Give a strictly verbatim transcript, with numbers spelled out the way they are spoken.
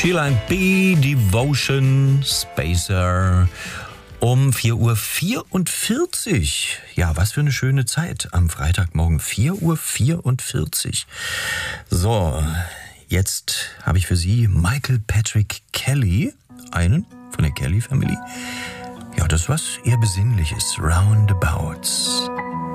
Sheila B, Devotion, Spacer. Um vier Uhr vierundvierzig. Ja, was für eine schöne Zeit am Freitagmorgen. vier Uhr vierundvierzig. So, jetzt habe ich für Sie Michael Patrick Kelly, einen von der Kelly Family. Ja, das ist was eher Besinnliches. Roundabouts.